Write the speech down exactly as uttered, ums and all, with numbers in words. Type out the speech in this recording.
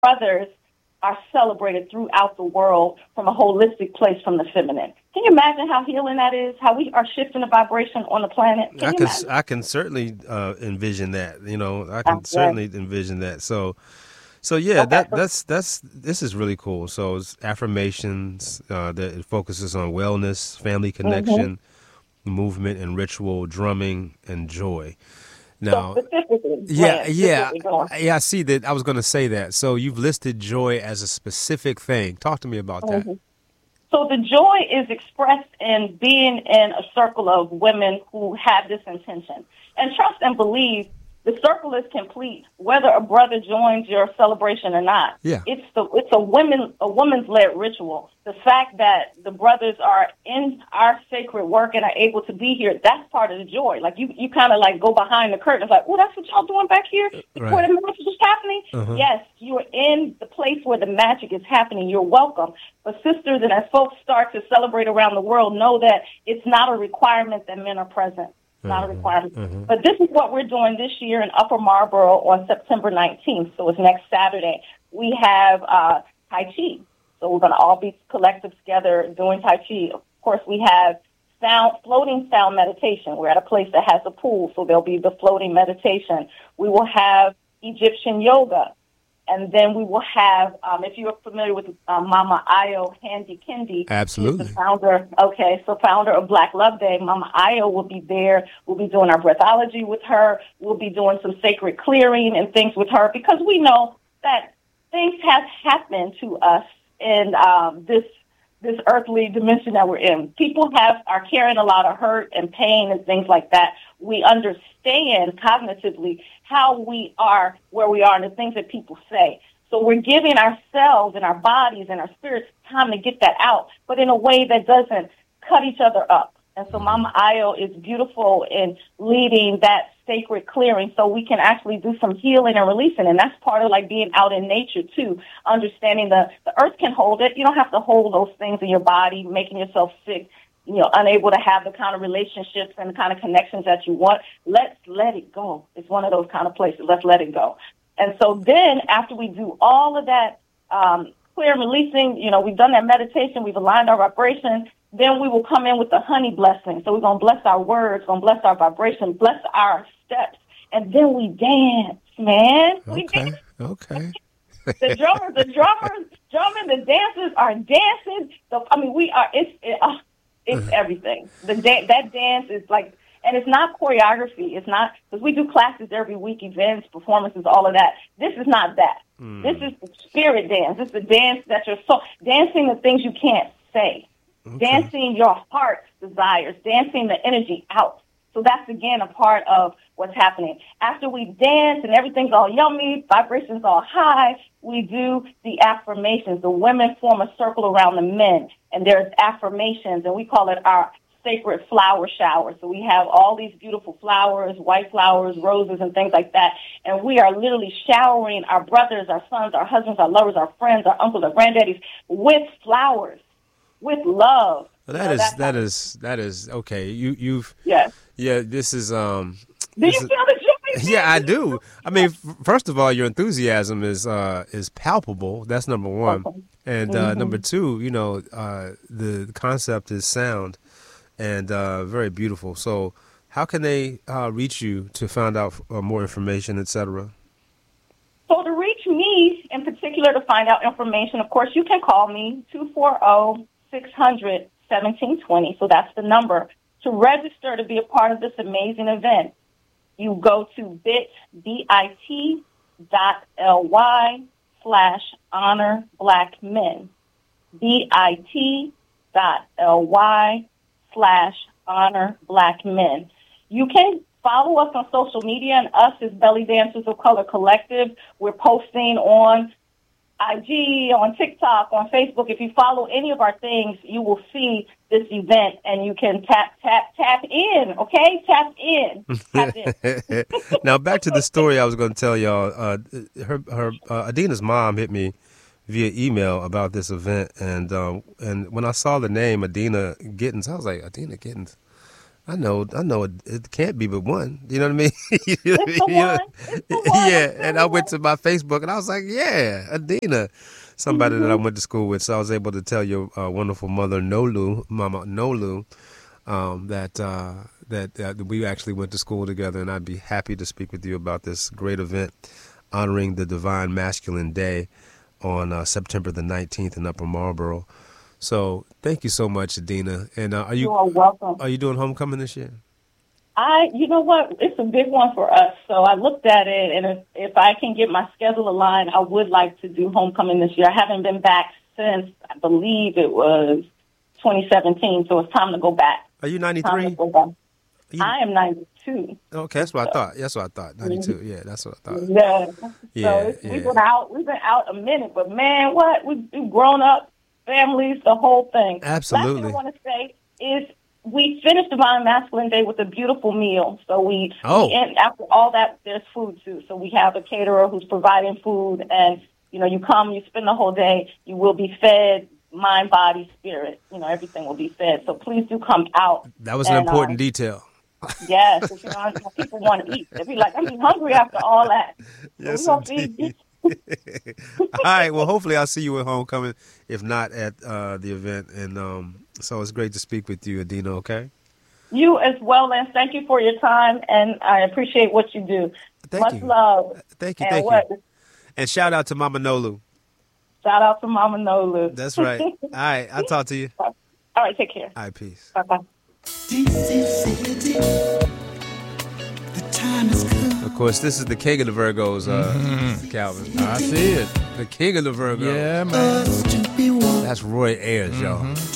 brothers are celebrated throughout the world from a holistic place from the feminine. Can you imagine how healing that is? How we are shifting the vibration on the planet? Can I you can imagine? I can certainly uh, envision that. You know, I can Uh, yes. certainly envision that. So, so yeah, Okay. that that's that's this is really cool. So it's affirmations uh, that it focuses on wellness, family Mm-hmm. connection, movement and ritual, drumming and joy. So Now, specifically, yeah, Lance, this is what yeah, we're doing. yeah. I see that. I was going to say that. So you've listed joy as a specific thing. Talk to me about that. Mhm. So the joy is expressed in being in a circle of women who have this intention. And trust and believe the circle is complete, whether a brother joins your celebration or not. Yeah. It's the it's a women a woman's led ritual. The fact that the brothers are in our sacred work and are able to be here, that's part of the joy. Like you, you kind of like go behind the curtain. It's like, oh, that's what y'all doing back here Right. where the magic is happening. Uh-huh. Yes, you're in the place where the magic is happening. You're welcome. But sisters, and as folks start to celebrate around the world, know that it's not a requirement that men are present. It's not a requirement. mhm. But this is what we're doing this year in Upper Marlboro on September nineteenth. So it's next Saturday. We have uh, Tai Chi. So we're going to all be collective together doing Tai Chi. Of course, we have sound, floating sound meditation. We're at a place that has a pool, so there'll be the floating meditation. We will have Egyptian yoga. And then we will have, um, if you're familiar with uh, Mama Ayo Handy Kendi. Absolutely. She's the founder, okay, so founder of Black Love Day. Mama Ayo will be there. We'll be doing our breathology with her. We'll be doing some sacred clearing and things with her because we know that things have happened to us in um, this this earthly dimension that we're in. People have are carrying a lot of hurt and pain and things like that. We understand cognitively how we are where we are and the things that people say. So we're giving ourselves and our bodies and our spirits time to get that out, but in a way that doesn't cut each other up. And so Mama Ayo is beautiful in leading that sacred clearing so we can actually do some healing and releasing. And that's part of like being out in nature too, understanding the, the earth can hold it. You don't have to hold those things in your body, making yourself sick, you know, unable to have the kind of relationships and the kind of connections that you want. Let's let it go. It's one of those kind of places. Let's let it go. And so then after we do all of that um, clear and releasing, you know, we've done that meditation, we've aligned our vibration, then we will come in with the honey blessing. So we're going to bless our words, going to bless our vibration, bless our steps, and then we dance, man. We Okay. dance. Okay. The drummers, the drummers, drumming, the dancers are dancing. So, I mean, we are, it's, it, uh, it's everything. The da- That dance is like, and it's not choreography. It's not, because we do classes every week, events, performances, all of that. This is not that. Mm. This is the spirit dance. This is the dance that you're so, dancing the things you can't say. Okay. Dancing your heart's desires, dancing the energy out. So that's, again, a part of what's happening. After we dance and everything's all yummy, vibrations all high, we do the affirmations. The women form a circle around the men, and there's affirmations, and we call it our sacred flower shower. So we have all these beautiful flowers, white flowers, roses, and things like that, and we are literally showering our brothers, our sons, our husbands, our lovers, our friends, our uncles, our granddaddies with flowers. With love. Well, that you know, is that's that how, is that is okay. You you've yes. yeah. This is um. Do you this feel is- the joy? Yeah, I do. I mean, f- first of all, your enthusiasm is uh, is palpable. That's number one, Okay. and uh, Mhm. number two, you know, uh, the, the concept is sound and uh, very beautiful. So, how can they uh, reach you to find out uh, more information, et cetera? So to reach me in particular to find out information, of course, you can call me two four zero, six hundred, seventeen twenty. So that's the number. To register to be a part of this amazing event, you go to bit.ly slash honor black men. bit.ly slash honor black men. You can follow us on social media, and us is Belly Dancers of Color Collective. We're posting on I G, on TikTok, on Facebook. If you follow any of our things, you will see this event, and you can tap, tap, tap in, okay? Tap in. Tap in. Now, back to the story I was going to tell y'all. Uh, her, her, uh, Adina's mom hit me via email about this event, and um, and when I saw the name Adina Gittens, I was like, Adina Gittens. I know, I know it, it can't be but one. You know what I mean? You know what I It's the mean? You know- one. It's the one. yeah, It's the and I one. went to my Facebook and I was like, yeah, Adina, somebody that I Mm-hmm. went to school with. So I was able to tell your uh, wonderful mother, Nolu, Mama Nolu, um, that uh, that uh, we actually went to school together, and I'd be happy to speak with you about this great event honoring the Divine Masculine Day on uh, September the nineteenth in Upper Marlboro. So thank you so much, Adina. And uh, are You you are welcome. are you doing homecoming this year? I, you know what? It's a big one for us. So I looked at it, and if, if I can get my schedule aligned, I would like to do homecoming this year. I haven't been back since, I believe it was twenty seventeen, so it's time to go back. Are you Time to ninety-three? go back. You- I am ninety-two. Okay, that's what I thought. That's what I thought. ninety-two. Yeah, that's what I thought. Yeah. Yeah, so it's, yeah. we've been out. We've been out a minute, but man, what we've, we've grown up, families, the whole thing. Absolutely. Last thing I want to say is we finished Divine Masculine Day with a beautiful meal. So we, Oh. we and after all that, there's food too. So we have a caterer who's providing food, and you know, you come, you spend the whole day, you will be fed. Mind, body, spirit, you know, everything will be fed. So please do come out. That was an And, important um, detail. Yes, 'cause, you know, people want to eat. They'll be like, I'm hungry after all that. So Yes, we gonna feed indeed. you. All right. Well, hopefully I'll see you at homecoming, if not at uh, the event. And um, so it's great to speak with you, Adina. Okay. You as well, Lance. Thank you for your time, and I appreciate what you do. Thank Much you. love. Thank you. And Thank what? you. And shout out to Mama Nolu. Shout out to Mama Nolu. That's right. All right. I'll talk to you. All right, take care. All right. Peace. Bye bye. D C City, the time is come. Of course, this is the king of the Virgos, uh, Calvin. I see it. The king of the Virgos. Yeah, man. Us to be one. That's Roy Ayers, y'all.